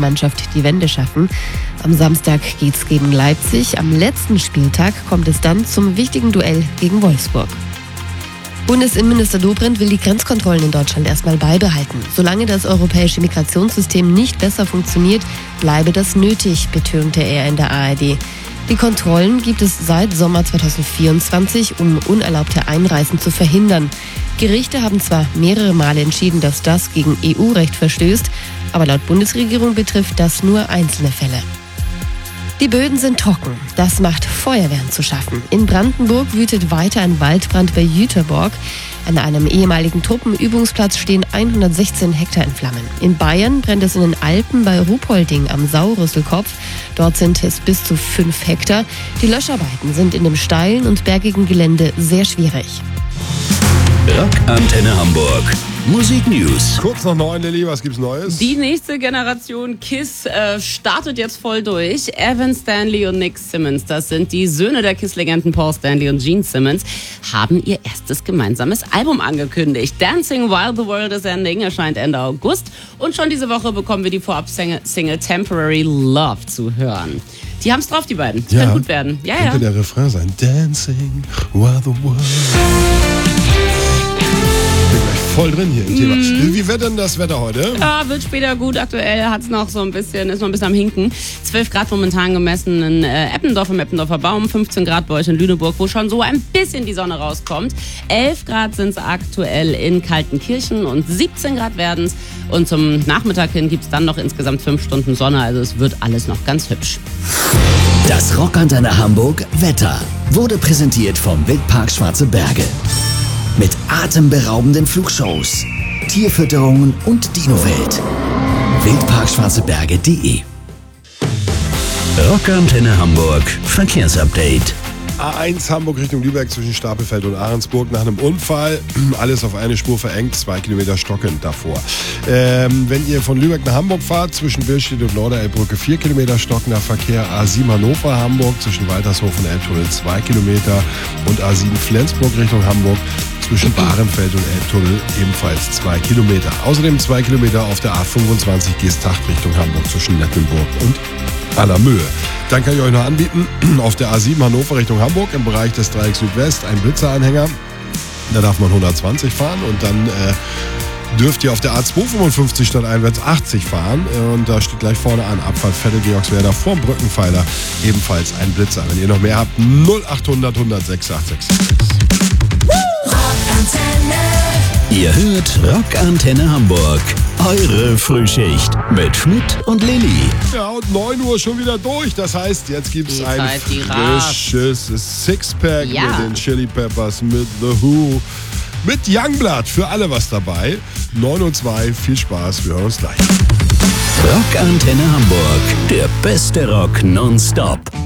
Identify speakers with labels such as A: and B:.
A: Mannschaft die Wende schaffen. Am Samstag geht's gegen Leipzig. Am letzten Spieltag kommt es dann zum wichtigen Duell gegen Wolfsburg. Bundesinnenminister Dobrindt will die Grenzkontrollen in Deutschland erstmal beibehalten. Solange das europäische Migrationssystem nicht besser funktioniert, bleibe das nötig, betonte er in der ARD. Die Kontrollen gibt es seit Sommer 2024, um unerlaubte Einreisen zu verhindern. Gerichte haben zwar mehrere Male entschieden, dass das gegen EU-Recht verstößt, aber laut Bundesregierung betrifft das nur einzelne Fälle. Die Böden sind trocken. Das macht Feuerwehren zu schaffen. In Brandenburg wütet weiter ein Waldbrand bei Jüterborg. An einem ehemaligen Truppenübungsplatz stehen 116 Hektar in Flammen. In Bayern brennt es in den Alpen bei Ruhpolding am Sauerrüsselkopf. Dort sind es bis zu 5 Hektar. Die Löscharbeiten sind in dem steilen und bergigen Gelände sehr schwierig.
B: Rockantenne Hamburg. Musik News.
C: Kurz nach 9, Lilly, was gibt's Neues?
D: Die nächste Generation KISS startet jetzt voll durch. Evan Stanley und Nick Simmons, das sind die Söhne der KISS-Legenden Paul Stanley und Gene Simmons, haben ihr erstes gemeinsames Album angekündigt. Dancing While the World is Ending erscheint Ende August. Und schon diese Woche bekommen wir die Vorab-Single Temporary Love zu hören. Die haben's drauf, die beiden. Das kann gut werden. Ja,
C: könnte der Refrain sein. Dancing while the world... Voll drin hier im Thema. Wie wird denn das Wetter heute?
D: Ja, wird später gut. Aktuell hat's noch so ist noch ein bisschen am Hinken. 12 Grad momentan gemessen in Eppendorf im Eppendorfer Baum, 15 Grad bei euch in Lüneburg, wo schon so ein bisschen die Sonne rauskommt. 11 Grad sind's aktuell in Kaltenkirchen und 17 Grad werden's. Und zum Nachmittag hin gibt's dann noch insgesamt 5 Stunden Sonne, also es wird alles noch ganz hübsch.
B: Das Rockantenne Hamburg Wetter wurde präsentiert vom Wildpark Schwarze Berge. Mit atemberaubenden Flugshows, Tierfütterungen und Dinowelt. Wildparkschwarzeberge.de. Rockantenne Hamburg Verkehrsupdate.
C: A1 Hamburg Richtung Lübeck zwischen Stapelfeld und Ahrensburg nach einem Unfall. Alles auf eine Spur verengt, 2 Kilometer stockend davor. Wenn ihr von Lübeck nach Hamburg fahrt, zwischen Billstedt und Norderelbbrücke 4 Kilometer stockender Verkehr. A7 Hannover Hamburg zwischen Waltershof und Elbtunnel 2 Kilometer. Und A7 Flensburg Richtung Hamburg zwischen Bahrenfeld und Elbtunnel ebenfalls 2 Kilometer. Außerdem 2 Kilometer auf der A25 Geesthacht Richtung Hamburg zwischen Nettenburg und Allermöhe. Dann kann ich euch noch anbieten, auf der A7 Hannover Richtung Hamburg im Bereich des Dreiecks Südwest ein Blitzeranhänger. Da darf man 120 fahren und dann dürft ihr auf der A255 stadteinwärts 80 fahren. Und da steht gleich vorne an, Abfahrt Vettel Georgswerda vorm Brückenpfeiler ebenfalls ein Blitzer. Wenn ihr noch mehr habt, 0800 106 866.
B: Ihr hört Rockantenne Hamburg. Eure Frühschicht mit Schmidt und Lilly.
C: Ja, und 9 Uhr schon wieder durch. Das heißt, jetzt gibt's ein frisches Sixpack mit den Chili Peppers, mit The Who, mit Youngblood. Für alle was dabei. 9:02 viel Spaß. Wir hören uns gleich.
B: Rockantenne Hamburg. Der beste Rock nonstop.